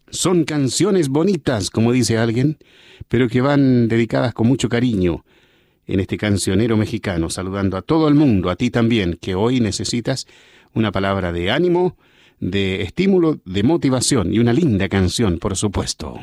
Son canciones bonitas, como dice alguien, pero que van dedicadas con mucho cariño en este cancionero mexicano, saludando a todo el mundo, a ti también, que hoy necesitas una palabra de ánimo, de estímulo, de motivación y una linda canción, por supuesto.